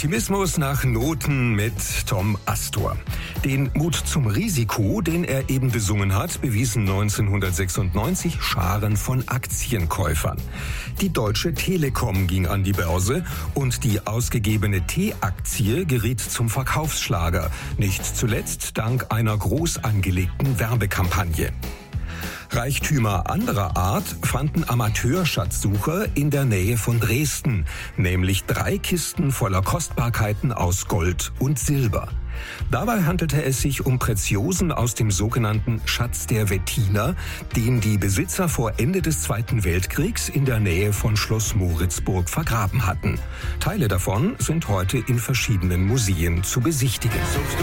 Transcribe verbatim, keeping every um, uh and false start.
Optimismus nach Noten mit Tom Astor. Den Mut zum Risiko, den er eben besungen hat, bewiesen neunzehnhundertsechsundneunzig Scharen von Aktienkäufern. Die Deutsche Telekom ging an die Börse und die ausgegebene T-Aktie geriet zum Verkaufsschlager. Nicht zuletzt dank einer groß angelegten Werbekampagne. Reichtümer anderer Art fanden Amateurschatzsucher in der Nähe von Dresden, nämlich drei Kisten voller Kostbarkeiten aus Gold und Silber. Dabei handelte es sich um Preziosen aus dem sogenannten Schatz der Wettiner, den die Besitzer vor Ende des Zweiten Weltkriegs in der Nähe von Schloss Moritzburg vergraben hatten. Teile davon sind heute in verschiedenen Museen zu besichtigen.